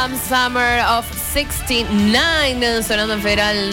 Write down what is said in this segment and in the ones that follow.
Bam, Summer of 69, sonando en Federal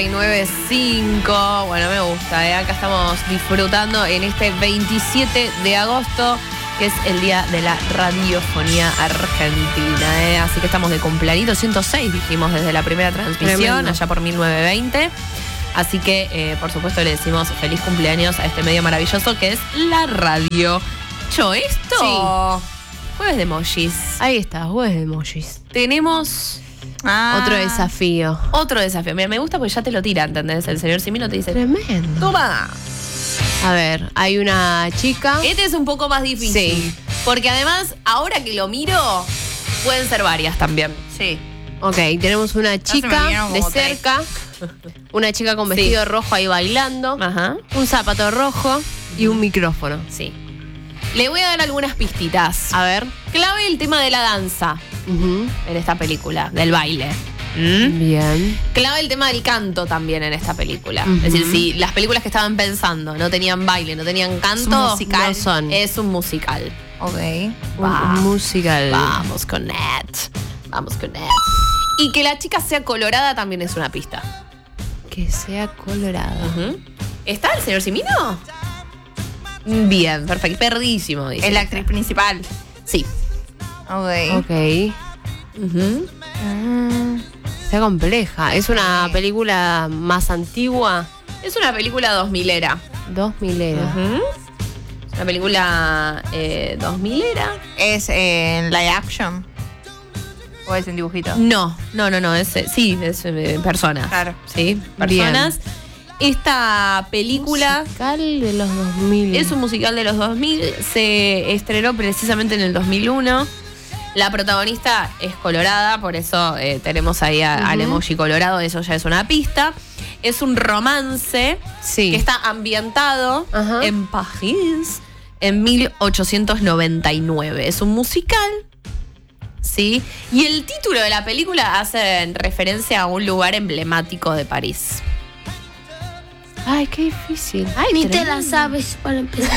99.5. Bueno, me gusta, Acá estamos disfrutando en este 27 de agosto, que es el Día de la Radiofonía Argentina, Así que estamos de cumpleaños 106, dijimos desde la primera transmisión, Tremendo. allá por 1920. Así que, por supuesto, le decimos feliz cumpleaños a este medio maravilloso que es la radio. ¿Hecho esto? Sí. Jueves de emojis. Ahí está, jueves de emojis. Tenemos Otro desafío. otro desafío. Mira, me gusta porque ya te lo tira, ¿entendés? El señor Simino te dice, Tremendo. toma. A ver, hay una chica. Este es un poco más difícil. Sí. Porque además, ahora que lo miro, pueden ser varias también. Sí. Ok, tenemos una me chica vinieron de como cerca. Una chica con vestido rojo ahí bailando. Ajá. Un zapato rojo y un micrófono. Sí. Le voy a dar algunas pistitas. A ver. Clave el tema de la danza Ujú. en esta película, del baile. ¿Mm? Bien. Clave el tema del canto también en esta película. Ujú. Es decir, si las películas que estaban pensando no tenían baile, no tenían canto, Es un musical. No son. es un musical. Ok. Un musical. Vamos con Ned. Vamos con Ned. Y que la chica sea colorada también es una pista. Que sea colorado. Ujú. ¿Está el señor Simino? Bien, perfecto. Perdísimo, dice. Es la actriz principal. Sí. Ok. Ok. Ujú. Está compleja. Es una película más antigua. Es una película 2000era. 2000 era. Ujú. Una película 2000era. ¿Es en live action? ¿O es en dibujito? No. Sí, es personas. Claro. Sí, personas. Esta película Musical de los 2000. es un musical de los 2000. Se estrenó precisamente en el 2001. La protagonista es colorada, por eso tenemos ahí al emoji colorado. Eso ya es una pista. Es un romance Sí. que está ambientado Ajá. en París en 1899. Es un musical, ¿sí? Y el título de la película hace referencia a un lugar emblemático de París. Ay, qué difícil. Ay, Ni te tremendo. la sabes para empezar.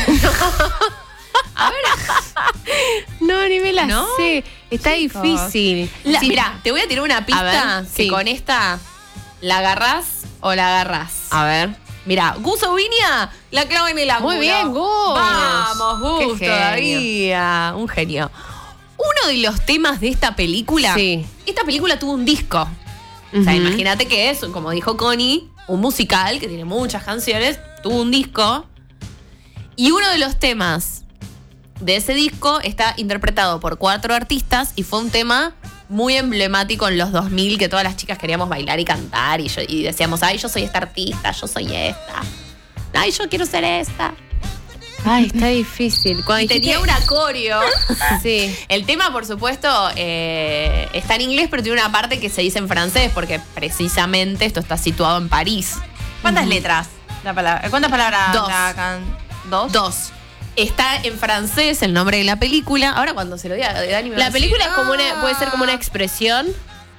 No, ni me la ¿No? sé. Está Chicos. difícil. Sí. Mirá, te voy a tirar una pista A ver, que sí. con esta la agarrás o la agarrás. A ver. Mirá, Gus Ovinia, la clava en el ángulo. Muy bien, Gus. Vamos, Gus, Qué genio. todavía. Un genio. Uno de los temas de esta película. Sí. Esta película tuvo un disco. O sea, Ujú. imagínate que es, como dijo Connie, un musical que tiene muchas canciones. Tuvo un disco. Y uno de los temas de ese disco está interpretado por 4 artistas y fue un tema muy emblemático en los 2000 que todas las chicas queríamos bailar y cantar y decíamos, ay, yo soy esta artista, yo soy esta. Ay, yo quiero ser esta. Ay, está difícil. Cuando Y tenía dijiste- un acorio. Sí. El tema, por supuesto, está en inglés, pero tiene una parte que se dice en francés porque precisamente esto está situado en París. ¿Cuántas letras? La palabra, ¿cuántas palabras? Dos. ¿Dos? 2. Está en francés el nombre de la película. Ahora cuando se lo diga de Dani me va La a decir, película es como "Ah". puede ser como una expresión.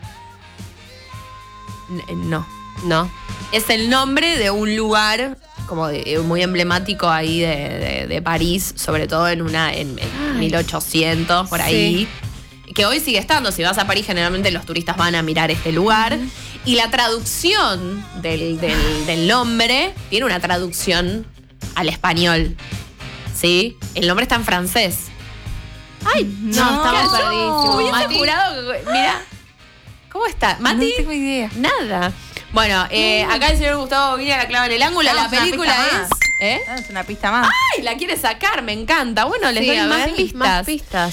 No. No. Es el nombre de un lugar como muy emblemático ahí de París, sobre todo en 1800, por ahí. Que hoy sigue estando. Si vas a París, generalmente los turistas van a mirar este lugar. Y la traducción del nombre tiene una traducción al español. ¿Sí? El nombre está en francés. Ay, No, estamos perdidísimos. Hubiese Mati. jurado que- mira. ¿Cómo está? ¿Mati? No tengo idea. Nada. Bueno, acá el señor Gustavo Villa la clava en el ángulo. Damos La una película pista es. más. ¿Eh? Es una pista más. ¡Ay! La quiere sacar, me encanta. Bueno, les Sí, doy a más ver, pistas. más pistas.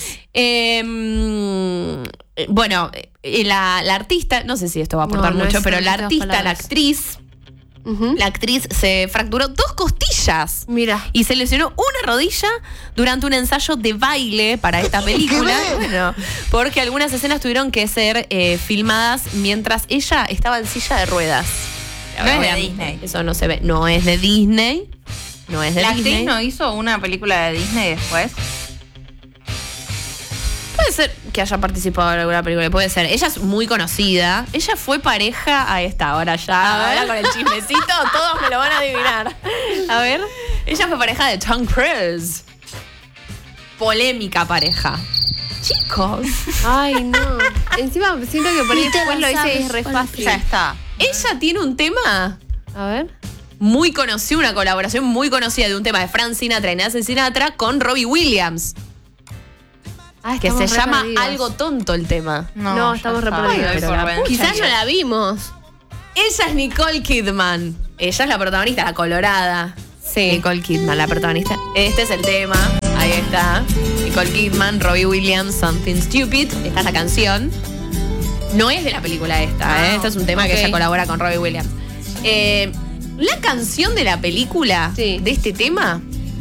Bueno, la artista, no sé si esto va a aportar No, no mucho, es pero la tantas artista, palabras. la actriz se fracturó 2 costillas. Mira. Y se lesionó una rodilla durante un ensayo de baile para esta película. Bueno, porque algunas escenas tuvieron que ser filmadas mientras ella estaba en silla de ruedas. No es de Obviamente, Disney. Eso no se ve. No es de Disney. No es de ¿La Disney. actriz no hizo una película de Disney después? Puede ser que haya participado en alguna película, puede ser. Ella es muy conocida. Ella fue pareja a esta hora ya. Ahora con el chismecito, todos me lo van a adivinar. A ver. Ella fue pareja de Tom Cruise. Polémica pareja. Chicos. Ay, no. Encima siento que por ahí Ni te después la lo hice sabes, y es re Olga. fácil. Ya está. Ella tiene un tema A ver. muy conocido, una colaboración muy conocida de un tema de Frank Sinatra y Nancy Sinatra con Robbie Williams, Ah, que se estamos re llama perdidos. Algo Tonto el tema. No, ya estamos re está. perdidos. Ay, por ver. Quizás no la vimos. Ella es Nicole Kidman. Ella es la protagonista, la colorada. Sí. Nicole Kidman, la protagonista. Este es el tema. Ahí está. Nicole Kidman, Robbie Williams, Something Stupid. Esta es la canción. No es de la película esta, ¿eh? Este es un tema que ok. ella colabora con Robbie Williams. La canción de la película, Sí. de este tema,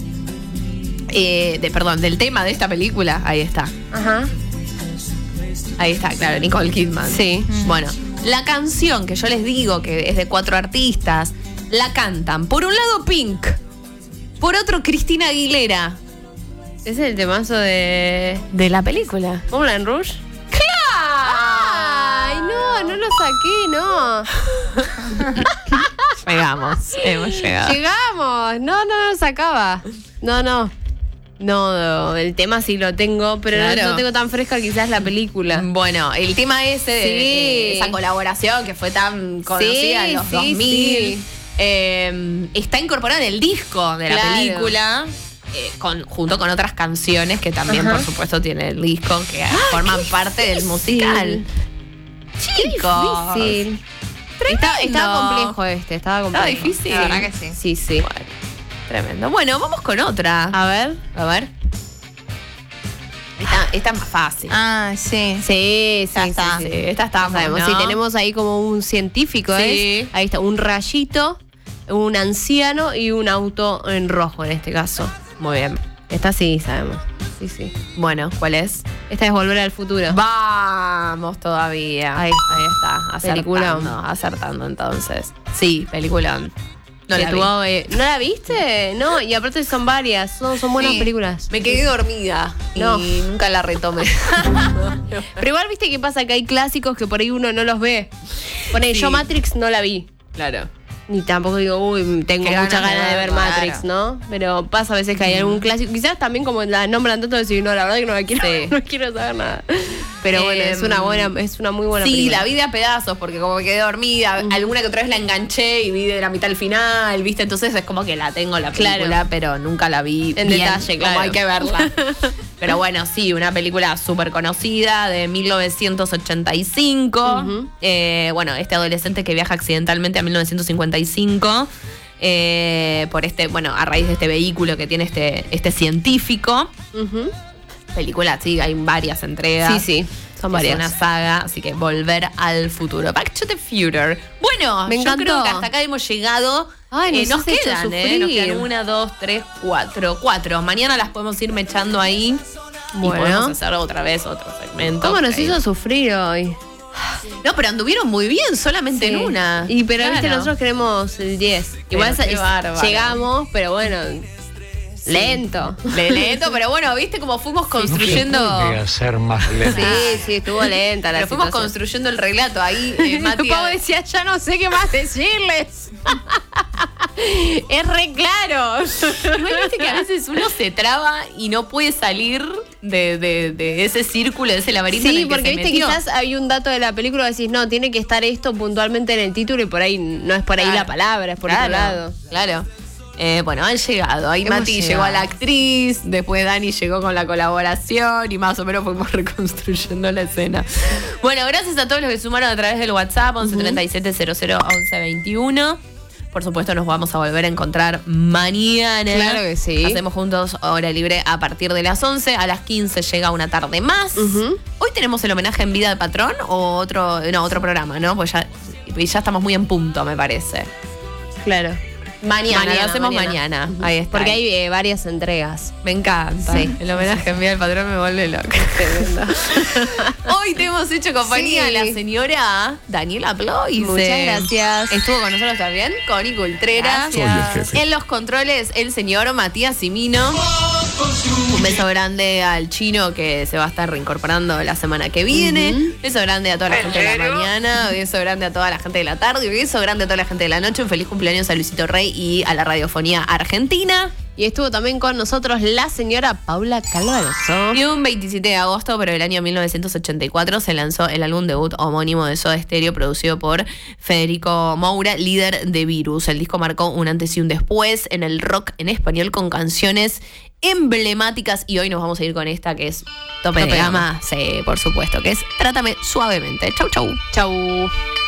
del tema de esta película, ahí está. Ajá. Ahí está, claro, Nicole Kidman. Sí. Bueno, la canción que yo les digo que es de 4 artistas, la cantan por un lado Pink, por otro Cristina Aguilera. Ese es el temazo de De la película. Moulin Rouge. Ay, no lo saqué, no. Llegamos, hemos llegado. Llegamos. No lo sacaba. No, el tema sí lo tengo, pero Claro. no tengo tan fresca quizás la película. Bueno, el tema ese de Sí. esa colaboración que fue tan conocida en los Sí, 2000, sí. está incorporada en el disco de la Claro. película. Junto con otras canciones que también, Ajá. por supuesto, tiene el disco, que forman parte del musical. Chicos. Difícil. Estaba complejo este, estaba complejo. Estaba difícil. La verdad que sí. Sí, sí. Bueno, tremendo. Bueno, vamos con otra. A ver. A ver. Esta es más fácil. Ah, sí. Sí, Ya está. Sí, esta está Sabemos. ¿no? Sí, tenemos ahí como un científico, Sí. ¿eh? Ahí está, un rayito, un anciano y un auto en rojo en este caso. Muy bien. Esta sí, sabemos. Sí. Bueno, ¿cuál es? Esta es Volver al Futuro. Vamos todavía. Ahí está. Peliculón. Acertando entonces. Sí, peliculón. No Que la tuvo, vi. ¿no la viste? No, y aparte son varias, son buenas Sí. películas. Me quedé dormida No. y nunca la retomé. Pero igual viste qué pasa, que hay clásicos que por ahí uno no los ve. Pone, Sí. yo Matrix no la vi. Claro. Ni tampoco digo, uy, tengo Qué muchas ganas de ganas de ver verlo, Matrix, claro. ¿no? Pero pasa a veces que hay algún clásico. Quizás también como la nombran tanto, decir, no, la verdad que no la quiero, Sí. no quiero saber nada. Pero bueno, es una muy buena Sí, película. la vi de a pedazos porque como me quedé dormida, alguna que otra vez la enganché y vi de la mitad al final, ¿viste? Entonces es como que la tengo la película, Claro. pero nunca la vi En bien, detalle, claro. como hay que verla. Pero bueno, sí, una película súper conocida de 1985. Ujú. Bueno, este adolescente que viaja accidentalmente a 1955 a raíz de este vehículo que tiene este científico. Ujú. Película, sí, hay varias entregas. Sí, son Es varias. una saga, así que Volver al Futuro. Back to the Future. Bueno, Me yo encantó. creo que hasta acá hemos llegado. Ay, nos has hecho quedan, sufrir. nos quedan 1, 2, 3, 4. 4. Mañana las podemos ir mechando ahí. Bueno. Y podemos hacer otra vez otro segmento. ¿Cómo nos Ok. hizo sufrir hoy? No, pero anduvieron muy bien, solamente en Sí. una. Pero viste, Claro. nosotros queremos el 10. Igual Pero qué bárbaro. llegamos, pero bueno, lento. Lento, pero bueno, viste cómo fuimos construyendo. Puede ser más lento. Sí, estuvo lenta la Pero fuimos situación. construyendo el relato ahí. Mati, Pau decía, ya no sé qué más decirles. Es re claro. Igual viste que a veces uno se traba y no puede salir de ese círculo, de ese laberinto en Sí, el que porque se viste, metió. quizás hay un dato de la película que decís, no, tiene que estar esto puntualmente en el título y por ahí no es por ahí Claro. la palabra, es por otro lado. Claro. Bueno, han llegado. Ahí Hemos Mati llegado. llegó a la actriz, después Dani llegó con la colaboración y más o menos fuimos reconstruyendo la escena. Bueno, gracias a todos los que sumaron a través del WhatsApp 11 37 00 11 21. Por supuesto, nos vamos a volver a encontrar mañana. Claro que sí. Hacemos juntos hora libre a partir de las 11. A las 15 llega una tarde más. Ujú. Hoy tenemos el homenaje en vida de patrón o otro programa, ¿no? Pues ya estamos muy en punto, me parece. Claro. Mañana, lo hacemos mañana. Ahí está. Porque hay varias entregas. Me encanta. Sí. El homenaje en vida del patrón me vuelve loca. Hoy te hemos hecho compañía Sí. a la señora Daniela Blois. Muchas gracias. Estuvo con nosotros también, Connie Cultrera. Soy el jefe. En los controles, el señor Matías Simino. Un beso grande al chino que se va a estar reincorporando la semana que viene. Beso grande a toda la gente de la mañana. Beso grande a toda la gente de la tarde. Beso grande a toda la gente de la noche. Un feliz cumpleaños a Luisito Rey y a la radiofonía argentina. Y estuvo también con nosotros la señora Paula Calvaroso. Y un 27 de agosto, pero del año 1984, se lanzó el álbum debut homónimo de Soda Stereo, producido por Federico Moura, líder de Virus. El disco marcó un antes y un después en el rock en español con canciones emblemáticas. Y hoy nos vamos a ir con esta que es tope de gama. Sí, por supuesto, que es Trátame Suavemente. Chau, chau. Chau.